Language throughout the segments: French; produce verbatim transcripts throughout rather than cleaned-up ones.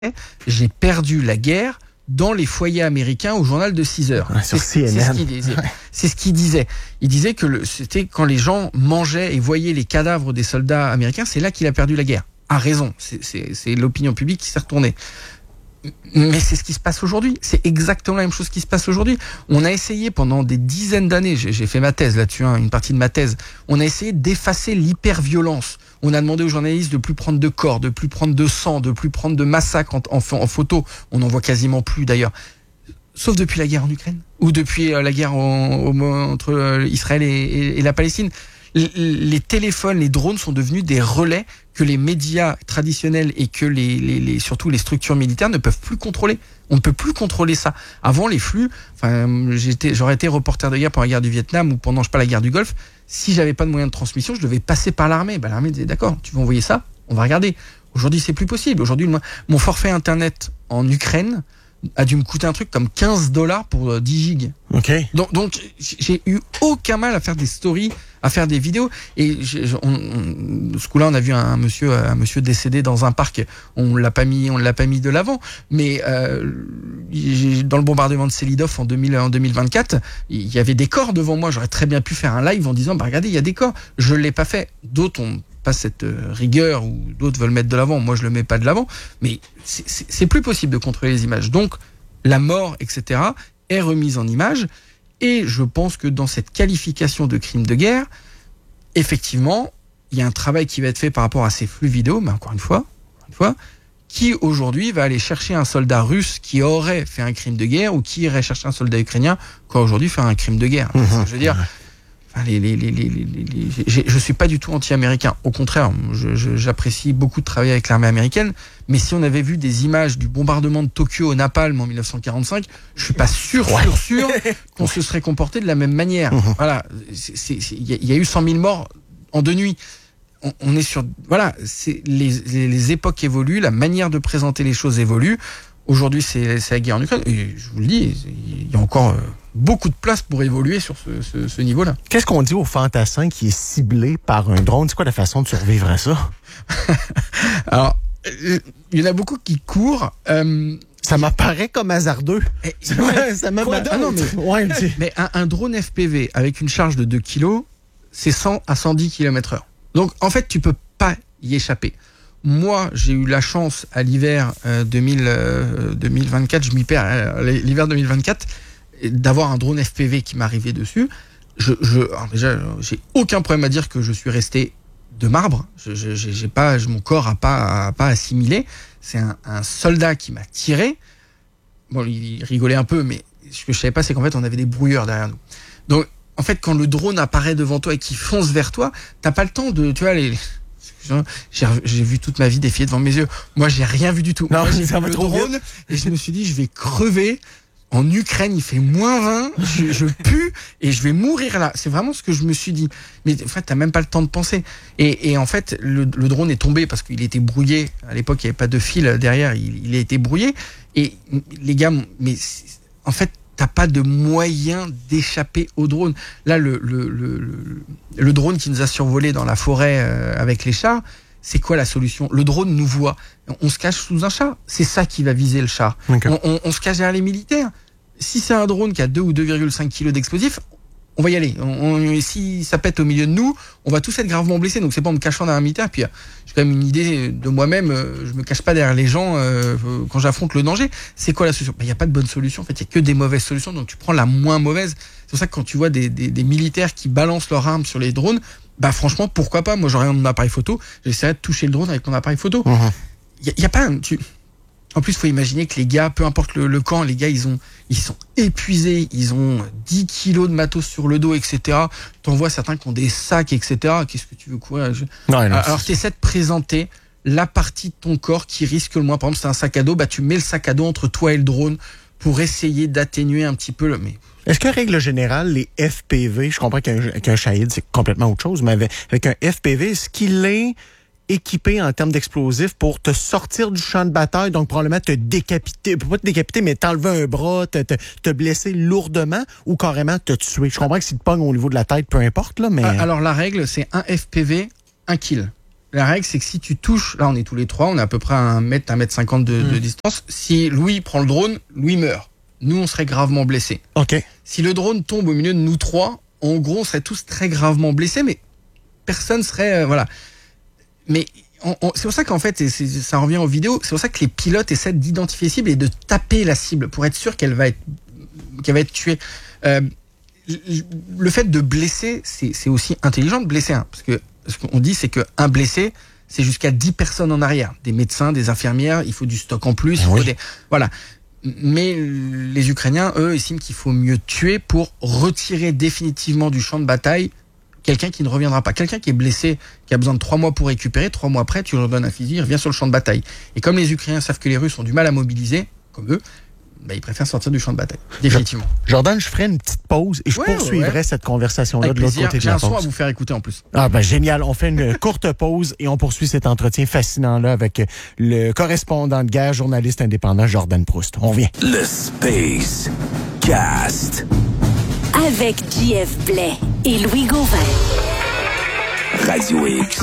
j'ai perdu la guerre dans les foyers américains au journal de six heures. Ouais, sur c'est, C N N. c'est ce qu'il disait. Ouais. C'est ce qu'il disait. Il disait que le, c'était quand les gens mangeaient et voyaient les cadavres des soldats américains, c'est là qu'il a perdu la guerre. A raison. C'est, c'est, c'est l'opinion publique qui s'est retournée. Mais c'est ce qui se passe aujourd'hui. C'est exactement la même chose qui se passe aujourd'hui. On a essayé pendant des dizaines d'années, j'ai, j'ai fait ma thèse là-dessus, hein, une partie de ma thèse, on a essayé d'effacer l'hyperviolence. On a demandé aux journalistes de plus prendre de corps, de plus prendre de sang, de plus prendre de massacres en, en, en photo. On n'en voit quasiment plus d'ailleurs. Sauf depuis la guerre en Ukraine. Ou depuis euh, la guerre en, en, entre euh, Israël et, et, et la Palestine. Les téléphones, les drones sont devenus des relais que les médias traditionnels et que les, les, les surtout les structures militaires ne peuvent plus contrôler. On ne peut plus contrôler ça. Avant, les flux, enfin, j'étais, j'aurais été reporter de guerre pendant la guerre du Vietnam ou pendant, je sais pas, la guerre du Golfe. Si j'avais pas de moyen de transmission, je devais passer par l'armée. Ben, l'armée disait, d'accord, tu veux envoyer ça, on va regarder. Aujourd'hui, c'est plus possible. Aujourd'hui, mon forfait internet en Ukraine a dû me coûter un truc comme quinze dollars pour dix gigs. OK. Donc, donc, j'ai eu aucun mal à faire des stories, à faire des vidéos. Et j'ai, on, on, ce coup-là, on a vu un monsieur, un monsieur décédé dans un parc. On l'a pas mis, on l'a pas mis de l'avant. Mais euh, dans le bombardement de Selidov en, deux mille, en deux mille vingt-quatre, il y avait des corps devant moi. J'aurais très bien pu faire un live en disant, bah regardez, il y a des corps. Je l'ai pas fait. D'autres ont pas cette rigueur ou d'autres veulent mettre de l'avant. Moi, je le mets pas de l'avant. Mais c'est, c'est, c'est plus possible de contrôler les images. Donc, la mort, et cetera, est remise en image. Et je pense que dans cette qualification de crime de guerre, effectivement, il y a un travail qui va être fait par rapport à ces flux vidéo, mais encore une fois, encore une fois, qui aujourd'hui va aller chercher un soldat russe qui aurait fait un crime de guerre ou qui irait chercher un soldat ukrainien qui a aujourd'hui fait un crime de guerre. Mmh, je veux dire, enfin, les, les, les, les, les, les, les, je suis pas du tout anti-américain. Au contraire, je, je, j'apprécie beaucoup de travailler avec l'armée américaine. Mais si on avait vu des images du bombardement de Tokyo au napalm en dix-neuf cent quarante-cinq, je suis pas sûr, ouais. sûr, sûr qu'on se serait comporté de la même manière. Mmh. Voilà, il y, y a eu cent mille morts en deux nuits. On, on est sur, voilà, c'est les, les, les époques évoluent, la manière de présenter les choses évolue. Aujourd'hui, c'est, c'est la guerre en Ukraine. Et je vous le dis, il y a encore beaucoup de place pour évoluer sur ce, ce, ce niveau-là. Qu'est-ce qu'on dit au fantassin qui est ciblé par un drone? C'est quoi la façon de survivre à ça? Alors, il y en a beaucoup qui courent. Euh, ça m'apparaît comme hasardeux. Et, ça, ouais, ça m'apparaît. Ah non, mais, ouais, mais un, un drone F P V avec une charge de deux kilos, c'est cent à cent dix kilomètres heure. Donc, en fait, tu peux pas y échapper. Moi, j'ai eu la chance à l'hiver euh, deux mille, euh, deux mille vingt-quatre, je m'y perds, euh, l'hiver deux mille vingt-quatre, d'avoir un drone F P V qui m'arrivait dessus. Je, je, alors déjà, j'ai aucun problème à dire que je suis resté de marbre. Je, je, j'ai pas, mon corps a pas, a pas assimilé. C'est un, un soldat qui m'a tiré. Bon, il rigolait un peu, mais ce que je savais pas, c'est qu'en fait, on avait des brouilleurs derrière nous. Donc, en fait, quand le drone apparaît devant toi et qu'il fonce vers toi, t'as pas le temps de, tu vois, les, J'ai, j'ai vu toute ma vie défiler devant mes yeux. Moi, j'ai rien vu du tout. Non, Moi, j'ai ça vu va le trop drone et je me suis dit, je vais crever. En Ukraine, il fait moins vingt, je, je pue et je vais mourir là. C'est vraiment ce que je me suis dit. Mais en fait, t'as même pas le temps de penser. Et, et en fait, le, le drone est tombé parce qu'il était brouillé. À l'époque, il n'y avait pas de fil derrière. Il, il a été brouillé. Et les gars, mais en fait, t'as pas de moyen d'échapper au drone. Là, le, le, le, le, le drone qui nous a survolé dans la forêt euh, avec les chars, c'est quoi la solution? Le drone nous voit. On se cache sous un char. C'est ça qui va viser le char. Okay. On, on, on se cache derrière les militaires. Si c'est un drone qui a deux ou deux virgule cinq kilos d'explosifs, on va y aller. On, on, si ça pète au milieu de nous, on va tous être gravement blessés. Donc c'est pas en me cachant derrière un militaire. Puis j'ai quand même une idée de moi-même. Je me cache pas derrière les gens euh, quand j'affronte le danger. C'est quoi la solution? Il ben, y a pas de bonne solution. En fait, il y a que des mauvaises solutions. Donc tu prends la moins mauvaise. C'est pour ça que quand tu vois des, des, des militaires qui balancent leurs armes sur les drones, bah franchement, pourquoi pas? Moi, j'aurais mon appareil photo. J'essaierais de toucher le drone avec mon appareil photo. Il mmh. y, a, y a pas un, tu... En plus, faut imaginer que les gars, peu importe le, le camp, les gars, ils ont, ils sont épuisés, ils ont dix kilos de matos sur le dos, et cetera. T'en vois certains qui ont des sacs, et cetera. Qu'est-ce que tu veux courir? Je... non, non, Alors, t'essaies de présenter la partie de ton corps qui risque le moins. Par exemple, c'est un sac à dos, bah tu mets le sac à dos entre toi et le drone pour essayer d'atténuer un petit peu le. Mais est-ce que, règle générale, les F P V, je comprends qu'un, qu'un Shahid, c'est complètement autre chose, mais avec, avec un F P V, est-ce qu'il est équipé en termes d'explosifs pour te sortir du champ de bataille, donc probablement te décapiter, pas te décapiter, mais t'enlever un bras, te, te, te blesser lourdement ou carrément te tuer? Je comprends que si tu te pognes au niveau de la tête, peu importe, là, mais. Alors, la règle, c'est un F P V, un kill. La règle, c'est que si tu touches, là on est tous les trois, on est à peu près à un mètre, un mètre cinquante de, mmh. de distance. Si Louis prend le drone, Louis meurt. Nous, on serait gravement blessés. Ok. Si le drone tombe au milieu de nous trois, en gros, on serait tous très gravement blessés, mais personne serait, euh, voilà. Mais on, on, c'est pour ça qu'en fait, et c'est, ça revient aux vidéos, c'est pour ça que les pilotes essaient d'identifier la cible et de taper la cible pour être sûr qu'elle va être, qu'elle va être tuée. Euh, le fait de blesser, c'est, c'est aussi intelligent de blesser un, parce que ce qu'on dit, c'est qu'un blessé, c'est jusqu'à dix personnes en arrière. Des médecins, des infirmières, il faut du stock en plus. Il faut oui. des... Voilà. Mais les Ukrainiens, eux, estiment qu'il faut mieux tuer pour retirer définitivement du champ de bataille quelqu'un qui ne reviendra pas. Quelqu'un qui est blessé, qui a besoin de trois mois pour récupérer, trois mois après, tu lui redonnes un fusil, il revient sur le champ de bataille. Et comme les Ukrainiens savent que les Russes ont du mal à mobiliser, comme eux, bah, ils préfèrent sortir du champ de bataille, définitivement. Jordan, je ferai une petite pause et je ouais, poursuivrai ouais. cette conversation-là avec de l'autre plaisir. côté de J'ai la un pause. son à vous faire écouter en plus. Ah ben génial, on fait une courte pause et on poursuit cet entretien fascinant-là avec le correspondant de guerre, journaliste indépendant Jordan Proust. On revient. Le Space Cast. Avec J F Blais et Louis Gauvin. Radio X.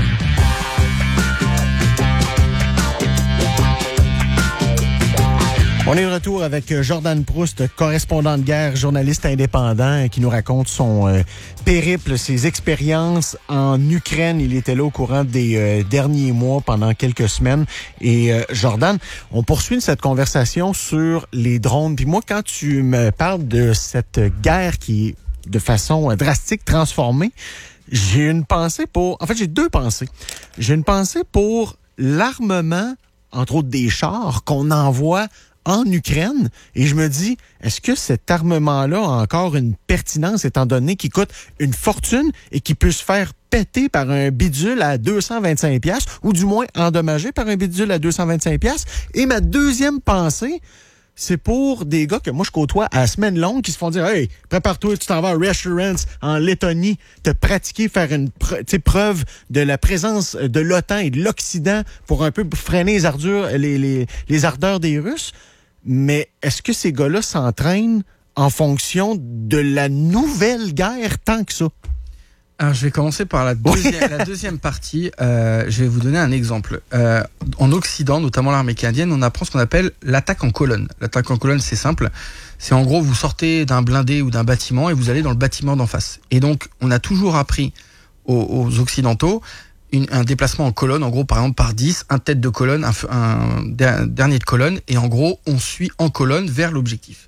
On est de retour avec Jordan Proust, correspondant de guerre, journaliste indépendant, qui nous raconte son euh, périple, ses expériences en Ukraine. Il était là au courant des euh, derniers mois, pendant quelques semaines. Et euh, Jordan, on poursuit cette conversation sur les drones. Puis moi, quand tu me parles de cette guerre qui est de façon drastique transformée, j'ai une pensée pour... En fait, j'ai deux pensées. J'ai une pensée pour l'armement, entre autres des chars, qu'on envoie en Ukraine, et je me dis, est-ce que cet armement-là a encore une pertinence étant donné qu'il coûte une fortune et qu'il peut se faire péter par un bidule à deux cent vingt-cinq piastres, ou du moins endommagé par un bidule à deux cent vingt-cinq piastres? Et ma deuxième pensée, c'est pour des gars que moi je côtoie à semaine longue qui se font dire « Hey, prépare-toi, tu t'en vas à Reassurance en Lettonie, te pratiquer, faire une pre- preuve de la présence de l'OTAN et de l'Occident pour un peu freiner les ardeurs, les, les, les ardeurs des Russes. » Mais est-ce que ces gars-là s'entraînent en fonction de la nouvelle guerre tant que ça? Alors, je vais commencer par la deuxième, la deuxième partie. Euh, je vais vous donner un exemple. Euh, en Occident, notamment l'armée canadienne, on apprend ce qu'on appelle l'attaque en colonne. L'attaque en colonne, c'est simple. C'est en gros, vous sortez d'un blindé ou d'un bâtiment et vous allez dans le bâtiment d'en face. Et donc, on a toujours appris aux, aux Occidentaux une, un déplacement en colonne, en gros, par exemple, par dix, un tête de colonne, un, un, un dernier de colonne, et en gros, on suit en colonne vers l'objectif.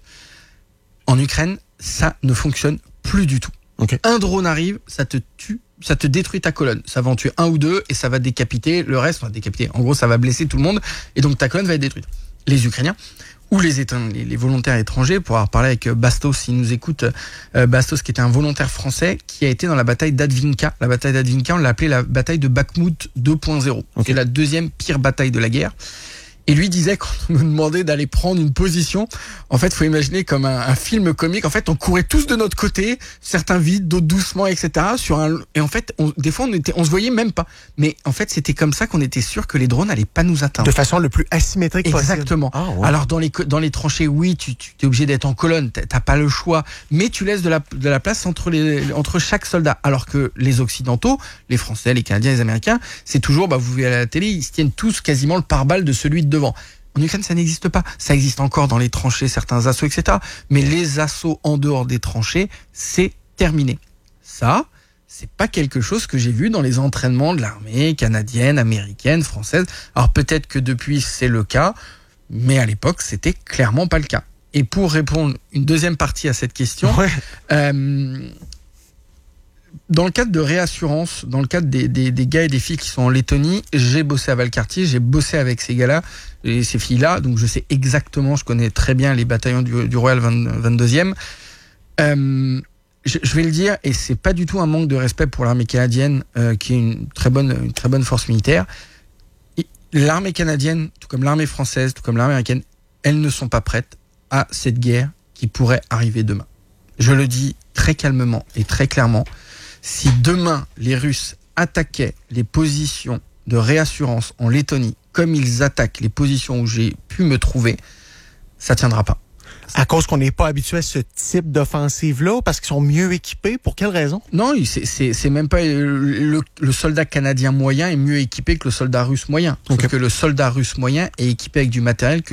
En Ukraine, ça ne fonctionne plus du tout. Okay. Un drone arrive, ça te tue, ça te détruit ta colonne. Ça va en tuer un ou deux et ça va décapiter le reste. Enfin, décapiter. En gros, ça va blesser tout le monde et donc ta colonne va être détruite. Les Ukrainiens ou les, étain, les, les volontaires étrangers, pour avoir parlé avec Bastos, s'ils nous écoutent, euh, Bastos qui était un volontaire français qui a été dans la bataille d'Advinka. La bataille d'Advinka, on l'a appelée la bataille de Bakhmout deux point zéro. Okay. C'est la deuxième pire bataille de la guerre. Et lui disait, quand on nous demandait d'aller prendre une position, en fait, faut imaginer comme un, un film comique. En fait, on courait tous de notre côté, certains vite, d'autres doucement, et cetera. Sur un, et en fait, on, des fois, on était, on se voyait même pas. Mais en fait, c'était comme ça qu'on était sûr que les drones n'allaient pas nous atteindre. De façon le plus asymétrique possible. Exactement. Ah, ouais. Alors, dans les, dans les tranchées, oui, tu, tu es obligé d'être en colonne. T'as pas le choix. Mais tu laisses de la, de la place entre les, entre chaque soldat. Alors que les Occidentaux, les Français, les Canadiens, les Américains, c'est toujours, bah, vous voyez à la télé, ils se tiennent tous quasiment le pare-balles de celui de devant. En Ukraine, ça n'existe pas. Ça existe encore dans les tranchées, certains assauts, et cetera. Mais les assauts en dehors des tranchées, c'est terminé. Ça, c'est pas quelque chose que j'ai vu dans les entraînements de l'armée canadienne, américaine, française. Alors peut-être que depuis, c'est le cas, mais à l'époque, c'était clairement pas le cas. Et pour répondre une deuxième partie à cette question, ouais. euh, dans le cadre de réassurance, dans le cadre des, des, des gars et des filles qui sont en Lettonie, j'ai bossé à Valcartier, j'ai bossé avec ces gars-là et ces filles-là, donc je sais exactement, je connais très bien les bataillons du, du Royal vingt-deuxième. Euh, je, je vais le dire, et c'est pas du tout un manque de respect pour l'armée canadienne, euh, qui est une très bonne, une très bonne force militaire. Et l'armée canadienne, tout comme l'armée française, tout comme l'armée américaine, elles ne sont pas prêtes à cette guerre qui pourrait arriver demain. Je le dis très calmement et très clairement. Si demain, les Russes attaquaient les positions de réassurance en Lettonie, comme ils attaquent les positions où j'ai pu me trouver, ça tiendra pas. À cause qu'on n'est pas habitué à ce type d'offensive-là, parce qu'ils sont mieux équipés, pour quelle raison? Non, c'est, c'est, c'est même pas le, le soldat canadien moyen est mieux équipé que le soldat russe moyen. Sauf Okay. que le soldat russe moyen est équipé avec du matériel que